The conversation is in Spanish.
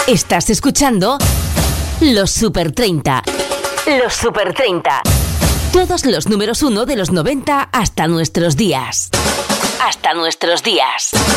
Estás escuchando Los Super 30. Los Super 30. Todos los números 1 de los 90 hasta nuestros días. Hasta nuestros días.